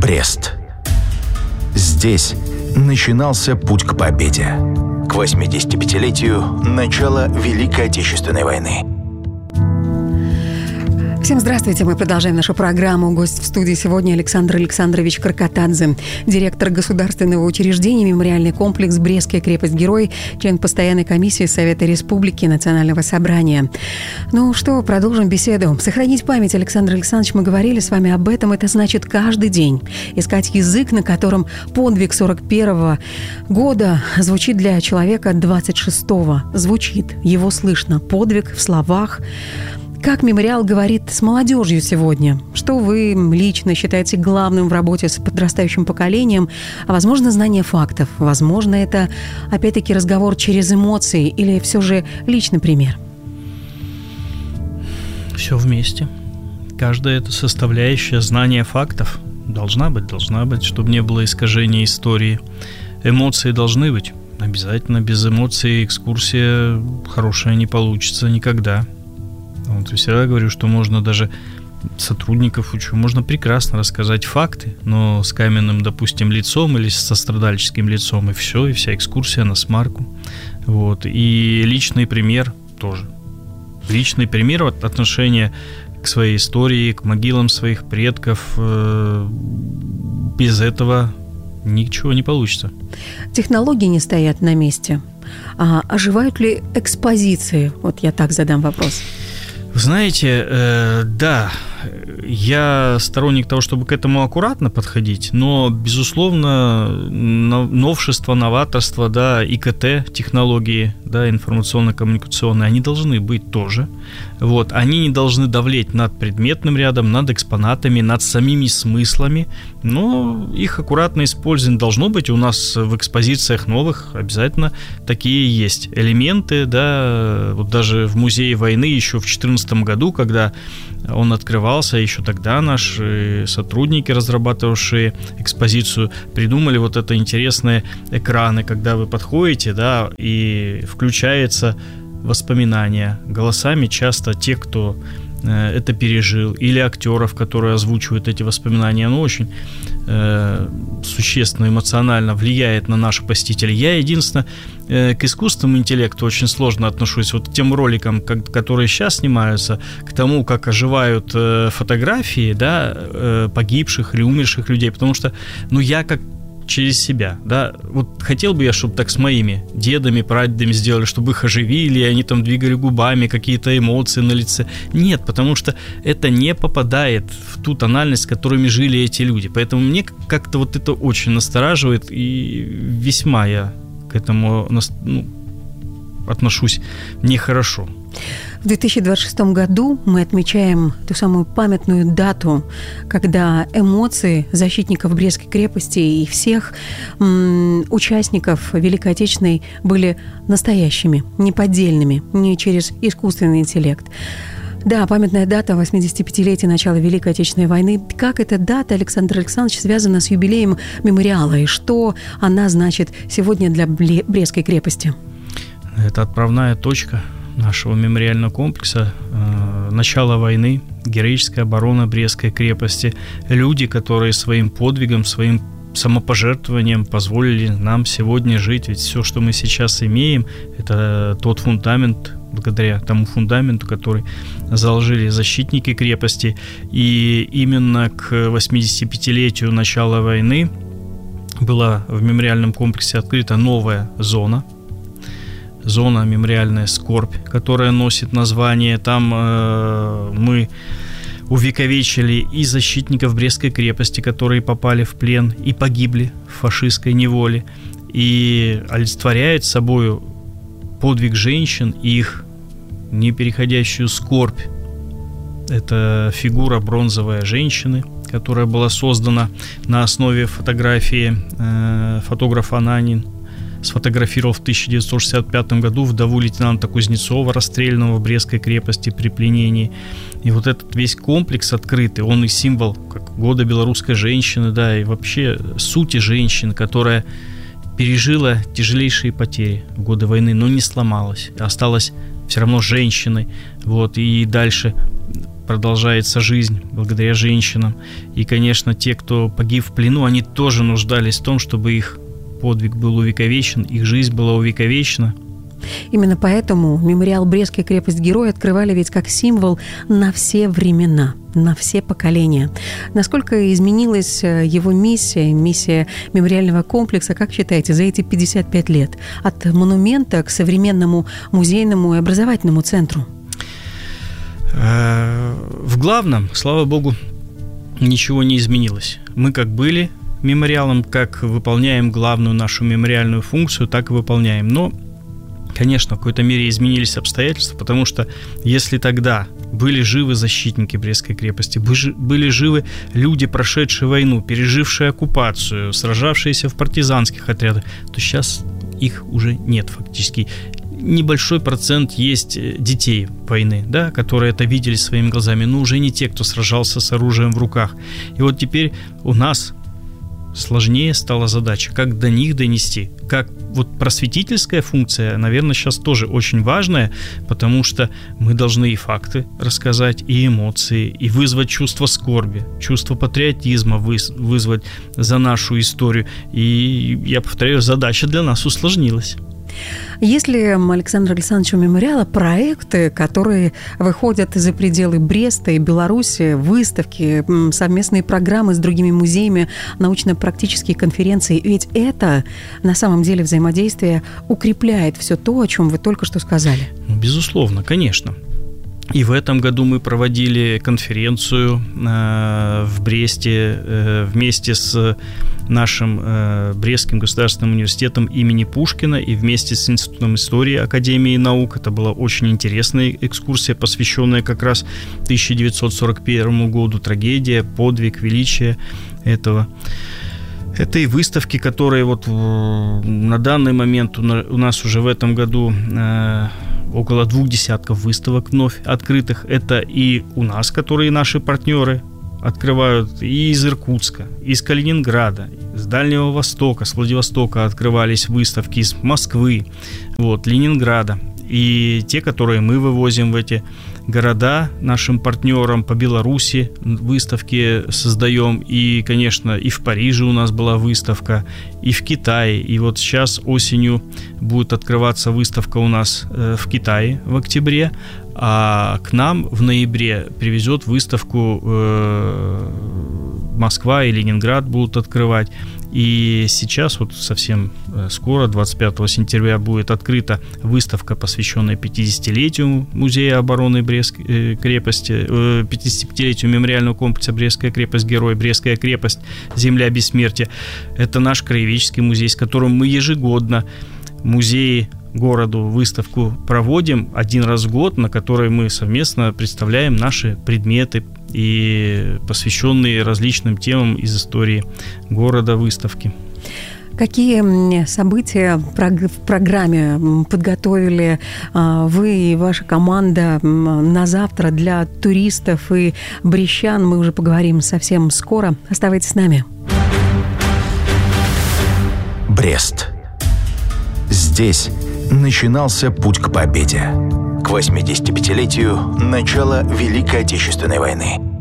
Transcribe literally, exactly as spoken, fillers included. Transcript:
Брест. Здесь начинался путь к победе, к восьмидесятипятилетию начала Великой Отечественной войны. Всем здравствуйте, мы продолжаем нашу программу. Гость в студии сегодня Александр Александрович Каркатадзе, директор государственного учреждения «Мемориальный комплекс Брестская крепость-герой», член постоянной комиссии Совета Республики Национального собрания. Ну что, продолжим беседу. Сохранить память, Александр Александрович, мы говорили с вами об этом, это значит каждый день искать язык, на котором подвиг сорок первого года звучит для человека двадцать шестого. Звучит, его слышно, подвиг в словах. Как мемориал говорит с молодежью сегодня? Что вы лично считаете главным в работе с подрастающим поколением? А возможно, знание фактов? Возможно, это, опять-таки, разговор через эмоции или все же личный пример? Все вместе. Каждая эта составляющая знания фактов должна быть, должна быть, чтобы не было искажения истории. Эмоции должны быть. Обязательно. Без эмоций экскурсия хорошая не получится никогда. Вот, я всегда говорю, что можно даже сотрудников учу, можно прекрасно рассказать факты, но с каменным, допустим, лицом или со страдальческим лицом, и все, и вся экскурсия на смарку. Вот. И личный пример тоже. Личный пример от отношения к своей истории, к могилам своих предков. Без этого ничего не получится. Технологии не стоят на месте. А оживают ли экспозиции? Вот я так задам вопрос. Знаете, э, да, я сторонник того, чтобы к этому аккуратно подходить, но, безусловно, новшества, новаторства, да, ИКТ, технологии, да, информационно-коммуникационные, они должны быть тоже. Вот, они не должны давлеть над предметным рядом, над экспонатами, над самими смыслами, но их аккуратно использование должно быть. У нас в экспозициях новых обязательно такие есть элементы, да, вот даже в Музее войны еще в две тысячи четырнадцатом году, когда он открывался, еще тогда наши сотрудники, разрабатывавшие экспозицию, придумали вот это интересные экраны, когда вы подходите, да, и включается воспоминания голосами часто тех, кто э, это пережил, или актеров, которые озвучивают эти воспоминания. Оно очень э, существенно, эмоционально влияет на наших посетителей. Я, единственное, э, к искусственному интеллекту очень сложно отношусь. Вот к тем роликам, как, которые сейчас снимаются, к тому, как оживают э, фотографии, да, э, погибших или умерших людей, потому что, ну, я как через себя, да, вот хотел бы я, чтобы так с моими дедами, прадедами сделали, чтобы их оживили, и они там двигали губами, какие-то эмоции на лице. Нет, потому что это не попадает в ту тональность, с которыми жили эти люди. Поэтому мне как-то вот это очень настораживает, и весьма я к этому, ну, отношусь нехорошо. В две тысячи двадцать шестом году мы отмечаем ту самую памятную дату, когда эмоции защитников Брестской крепости и всех м, участников Великой Отечественной были настоящими, неподдельными, не через искусственный интеллект. Да, памятная дата восьмидесятипятилетия начала Великой Отечественной войны. Как эта дата, Александр Александрович, связана с юбилеем мемориала, и что она значит сегодня для Брестской крепости? Это отправная точка нашего мемориального комплекса, э, начало войны, героическая оборона Брестской крепости, люди, которые своим подвигом, своим самопожертвованием позволили нам сегодня жить. Ведь все, что мы сейчас имеем, это тот фундамент, благодаря тому фундаменту, который заложили защитники крепости. И именно к восьмидесятипятилетию начала войны была в мемориальном комплексе открыта новая зона, зона «Мемориальная скорбь», которая носит название. Там э, мы увековечили и защитников Брестской крепости, которые попали в плен и погибли в фашистской неволе, и олицетворяет собой подвиг женщин и их непереходящую скорбь. Это фигура бронзовой женщины, которая была создана на основе фотографии э, фотографа Ананин. Сфотографировал в тысяча девятьсот шестьдесят пятом году вдову лейтенанта Кузнецова, расстрелянного в Брестской крепости при пленении. И вот этот весь комплекс открытый, он и символ как года белорусской женщины, да, и вообще сути женщин, которая пережила тяжелейшие потери в годы войны, но не сломалась, осталась все равно женщиной. Вот, и дальше продолжается жизнь благодаря женщинам. И, конечно, те, кто погиб в плену, они тоже нуждались в том, чтобы их подвиг был увековечен, их жизнь была увековечена. Именно поэтому мемориал «Брестская крепость-герой» открывали ведь как символ на все времена, на все поколения. Насколько изменилась его миссия, миссия мемориального комплекса, как считаете, за эти пятьдесят пять лет? От монумента к современному музейному и образовательному центру? В главном, слава богу, ничего не изменилось. Мы как были мемориалом, как выполняем главную нашу мемориальную функцию, так и выполняем. Но, конечно, в какой-то мере изменились обстоятельства, потому что если тогда были живы защитники Брестской крепости, были живы люди, прошедшие войну, пережившие оккупацию, сражавшиеся в партизанских отрядах, то сейчас их уже нет фактически. Небольшой процент есть детей войны, да, которые это видели своими глазами, но уже не те, кто сражался с оружием в руках. И вот теперь у нас сложнее стала задача, как до них донести, как вот просветительская функция, наверное, сейчас тоже очень важная, потому что мы должны и факты рассказать, и эмоции, и вызвать чувство скорби, чувство патриотизма вызвать за нашу историю. И, я повторяю, задача для нас усложнилась. Есть ли, Александр Александрович, у мемориала проекты, которые выходят за пределы Бреста и Беларуси, выставки, совместные программы с другими музеями, научно-практические конференции? Ведь это на самом деле взаимодействие укрепляет все то, о чем вы только что сказали. Безусловно, конечно. И в этом году мы проводили конференцию э, в Бресте э, вместе с нашим э, Брестским государственным университетом имени Пушкина и вместе с Институтом истории Академии наук. Это была очень интересная экскурсия, посвященная как раз тысяча девятьсот сорок первому году, трагедия, подвиг, величие этого. Это и выставки, которые вот на данный момент у нас уже в этом году э, около двух десятков выставок вновь открытых. Это и у нас, которые наши партнеры открывают, и из Иркутска, из Калининграда, с Дальнего Востока, с Владивостока открывались выставки, из Москвы, вот, Ленинграда. И те, которые мы вывозим в эти города нашим партнерам по Беларуси, выставки создаем. И, конечно, и в Париже у нас была выставка, и в Китае. И вот сейчас осенью будет открываться выставка у нас в Китае в октябре. А к нам в ноябре привезет выставку э, Москва и Ленинград будут открывать. И сейчас вот совсем скоро, двадцать пятого сентября, будет открыта выставка, посвященная пятидесятилетию Музея обороны Брестской крепости, э, пятидесятипятилетию мемориального комплекса «Брестская крепость-герой», «Брестская крепость. Земля бессмертия». Это наш краеведческий музей, с которым мы ежегодно музеи городу выставку проводим один раз в год, на которой мы совместно представляем наши предметы и посвященные различным темам из истории города выставки. Какие события в программе подготовили вы и ваша команда на завтра для туристов и брестчан? Мы уже поговорим совсем скоро. Оставайтесь с нами. Брест. Здесь начинался путь к победе. К восьмидесятипятилетию начала Великой Отечественной войны.